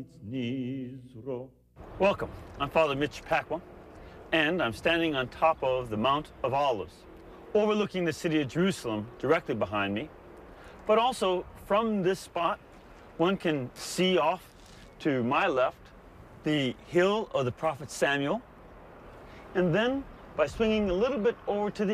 Welcome. I'm Father Mitch Pacwa, and I'm standing on top of the Mount of Olives, overlooking the city of Jerusalem directly behind me. But also from this spot, one can see off to my left the hill of the prophet Samuel. And then by swinging a little bit over to the